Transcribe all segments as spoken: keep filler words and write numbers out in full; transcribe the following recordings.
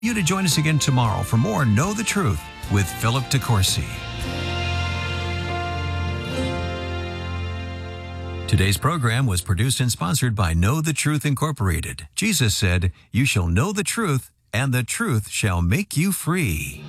You to join us again tomorrow for more Know the Truth with Philip DeCourcy. Today's program was produced and sponsored by Know the Truth Incorporated. Jesus said, "You shall know the truth, and the truth shall make you free."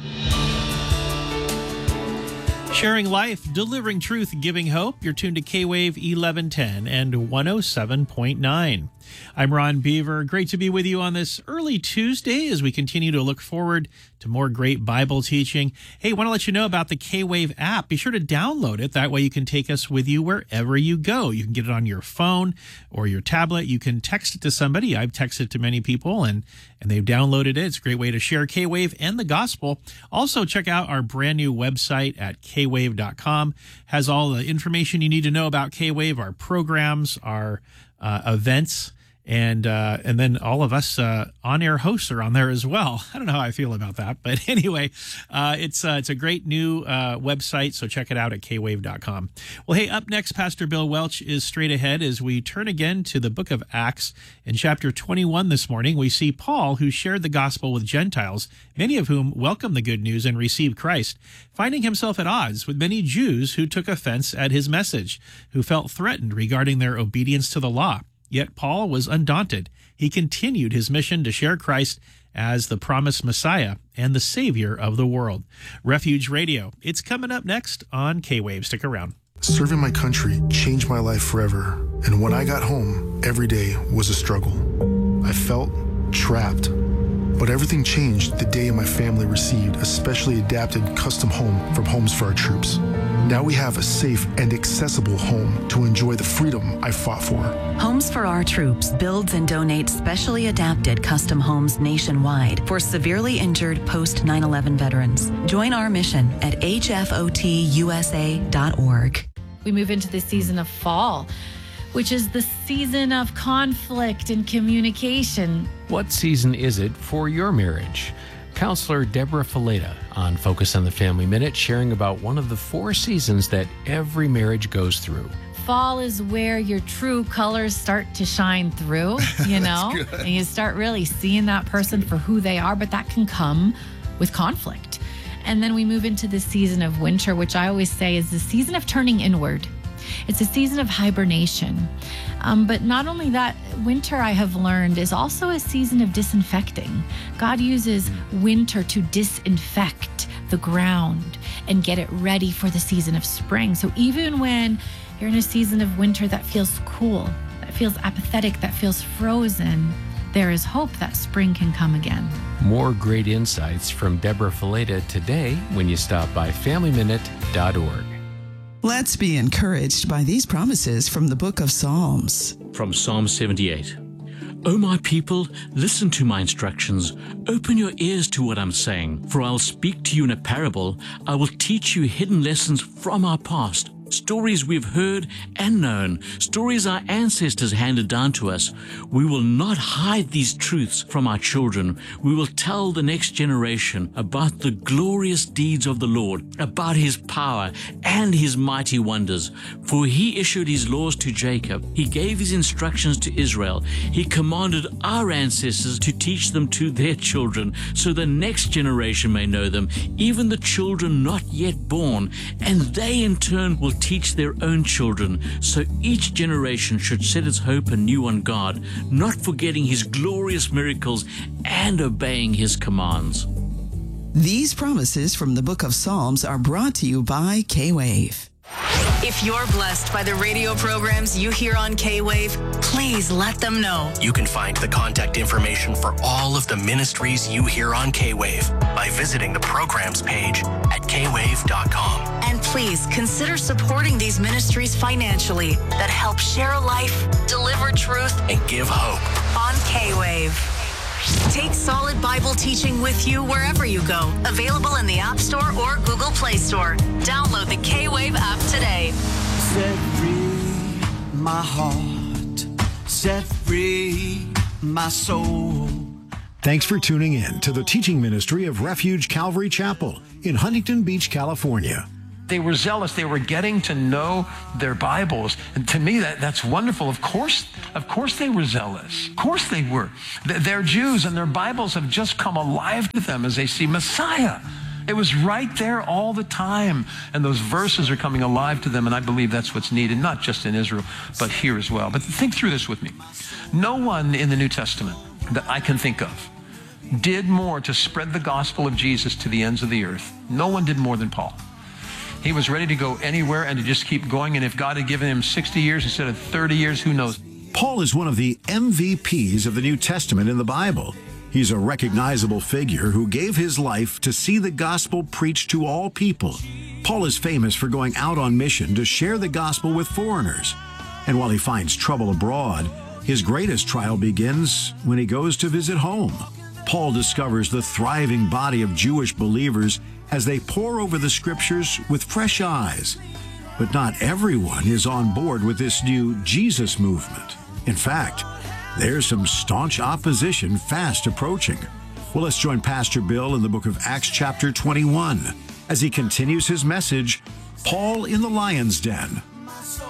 Sharing life, delivering truth, giving hope. You're tuned to K-Wave eleven ten and one oh seven point nine. I'm Ron Beaver. Great to be with you on this early Tuesday as we continue to look forward to more great Bible teaching. Hey, want to let you know about the K-Wave app. Be sure to download it. That way you can take us with you wherever you go. You can get it on your phone or your tablet. You can text it to somebody. I've texted it to many people, and, and they've downloaded it. It's a great way to share K-Wave and the gospel. Also, check out our brand new website at k wave dot com. Has all the information you need to know about K-Wave, our programs, our uh, events, And uh, and then all of us uh, on-air hosts are on there as well. I don't know how I feel about that, but anyway, uh, it's uh, it's a great new uh, website, so check it out at k wave dot com. Well, hey, up next, Pastor Bill Welch is straight ahead as we turn again to the book of Acts. In chapter twenty-one this morning, we see Paul, who shared the gospel with Gentiles, many of whom welcomed the good news and received Christ, finding himself at odds with many Jews who took offense at his message, who felt threatened regarding their obedience to the law. Yet Paul was undaunted. He continued his mission to share Christ as the promised Messiah and the Savior of the world. Refuge Radio. It's coming up next on K-Wave. Stick around. Serving my country changed my life forever. And when I got home, every day was a struggle. I felt trapped. But everything changed the day my family received a specially adapted custom home from Homes for Our Troops. Now we have a safe and accessible home to enjoy the freedom I fought for. Homes for Our Troops builds and donates specially adapted custom homes nationwide for severely injured post nine eleven veterans. Join our mission at h f o t u s a dot org. We move into the season of fall, which is the season of conflict and communication. What season is it for your marriage? Counselor Deborah Fileta on Focus on the Family Minute, sharing about one of the four seasons that every marriage goes through. Fall is where your true colors start to shine through, you know, and you start really seeing that person for who they are, but that can come with conflict. And then we move into the season of winter, which I always say is the season of turning inward. It's a season of hibernation. Um, but not only that, winter, I have learned, is also a season of disinfecting. God uses winter to disinfect the ground and get it ready for the season of spring. So even when you're in a season of winter that feels cool, that feels apathetic, that feels frozen, there is hope that spring can come again. More great insights from Deborah Fileta today when you stop by family minute dot org. Let's be encouraged by these promises from the book of Psalms. From Psalm seventy-eight. O my people, listen to my instructions. Open your ears to what I'm saying, for I'll speak to you in a parable. I will teach you hidden lessons from our past. Stories we've heard and known, stories our ancestors handed down to us. We will not hide these truths from our children. We will tell the next generation about the glorious deeds of the Lord, about his power and his mighty wonders. For he issued his laws to Jacob. He gave his instructions to Israel. He commanded our ancestors to teach them to their children, so the next generation may know them, even the children not yet born, and they in turn will teach their own children, so each generation should set its hope anew on God, not forgetting his glorious miracles and obeying his commands. These promises from the book of Psalms are brought to you by K-Wave. If you're blessed by the radio programs you hear on K-Wave, please let them know. You can find the contact information for all of the ministries you hear on K-Wave by visiting the programs page at k wave dot com. And please consider supporting these ministries financially that help share a life, deliver truth, and give hope on K-Wave. Take solid Bible teaching with you wherever you go. Available in the App Store or Google Play Store. Download the K-Wave app today. Set free my heart, set free my soul. Thanks for tuning in to the teaching ministry of Refuge Calvary Chapel in Huntington Beach, California. They were zealous. They were getting to know their Bibles. And to me, that, that's wonderful. Of course, of course they were zealous. Of course they were. They're Jews, and their Bibles have just come alive to them as they see Messiah. It was right there all the time. And those verses are coming alive to them, and I believe that's what's needed, not just in Israel, but here as well. But think through this with me. No one in the New Testament that I can think of did more to spread the gospel of Jesus to the ends of the earth. No one did more than Paul. He was ready to go anywhere and to just keep going. And if God had given him sixty years instead of thirty years, who knows? Paul is one of the M V Ps of the New Testament in the Bible. He's a recognizable figure who gave his life to see the gospel preached to all people. Paul is famous for going out on mission to share the gospel with foreigners. And while he finds trouble abroad, his greatest trial begins when he goes to visit home. Paul discovers the thriving body of Jewish believers as they pore over the scriptures with fresh eyes. But not everyone is on board with this new Jesus movement. In fact, there's some staunch opposition fast approaching. Well, let's join Pastor Bill in the book of Acts chapter twenty-one as he continues his message, Paul in the Lion's Den.